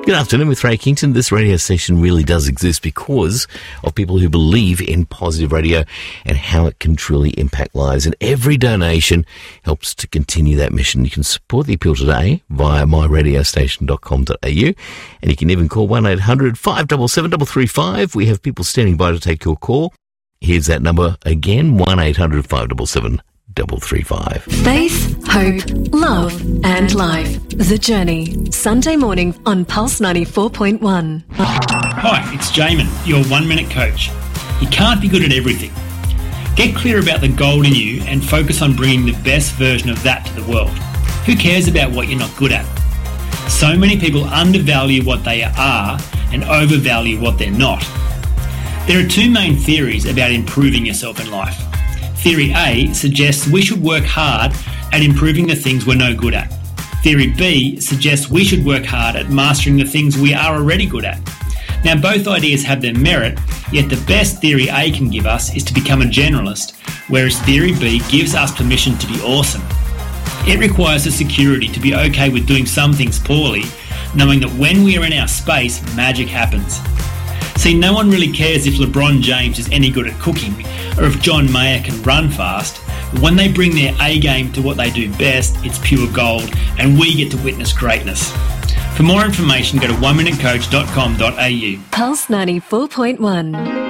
Good afternoon with Ray Kington. This radio station really does exist because of people who believe in positive radio and how it can truly impact lives. And every donation helps to continue that mission. You can support the appeal today via myradiostation.com.au, and you can even call 1-800-577-335. We have people standing by to take your call. Here's that number again, 1-800-577-335. Faith, hope, love and life. The Journey. Sunday morning on Pulse 94.1. Hi, it's Jamin, your 1 minute coach. You can't be good at everything. Get clear about the gold in you and focus on bringing the best version of that to the world. Who cares about what you're not good at? So many people undervalue what they are and overvalue what they're not. There are two main theories about improving yourself in life. Theory A suggests we should work hard at improving the things we're no good at. Theory B suggests we should work hard at mastering the things we are already good at. Now, both ideas have their merit, yet the best Theory A can give us is to become a generalist, whereas Theory B gives us permission to be awesome. It requires the security to be okay with doing some things poorly, knowing that when we are in our space, magic happens. See, no one really cares if LeBron James is any good at cooking or if John Mayer can run fast. But when they bring their A game to what they do best, it's pure gold and we get to witness greatness. For more information, go to oneminutecoach.com.au. Pulse 94.1.